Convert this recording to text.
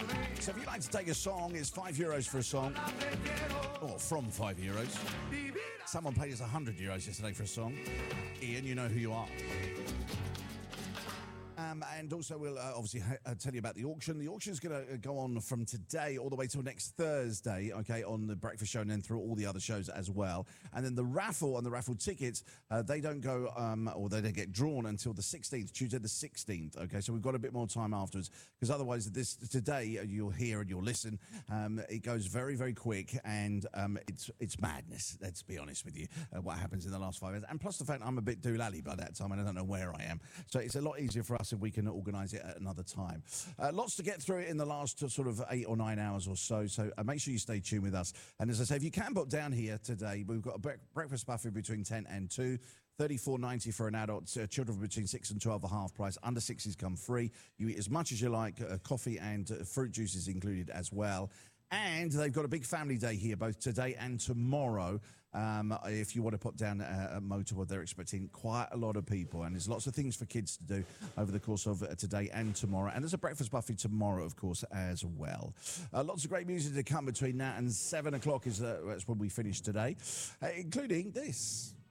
So if you'd like to take a song, it's €5 for a song. Or from €5. Someone paid us €100 yesterday for a song. Ian, you know who you are. And also we'll obviously tell you about the auction. The auction is going to go on from today all the way till next Thursday, okay, on the Breakfast Show and then through all the other shows as well. And then the raffle and the raffle tickets, they don't go, or they don't get drawn until the 16th, Tuesday the 16th, okay? So we've got a bit more time afterwards, because otherwise today you'll hear and you'll listen. It goes very, very quick, and it's madness, let's be honest with you, what happens in the last 5 minutes. And plus the fact I'm a bit doolally by that time and I don't know where I am. So it's a lot easier for us if we can organise it at another time. Lots to get through it in the last sort of 8 or 9 hours or so. So make sure you stay tuned with us. And as I say, if you can book down here today, we've got a breakfast buffet between 10 and 2. $34.90 for an adult. Children between 6 and 12 are half price. Under 6s come free. You eat as much as you like. Coffee and fruit juices included as well. And they've got a big family day here, both today and tomorrow. If you want to pop down at Motorwood, they're expecting quite a lot of people. And there's lots of things for kids to do over the course of today and tomorrow. And there's a breakfast buffet tomorrow, of course, as well. Lots of great music to come between now and 7 o'clock. That's when we finish today, including this.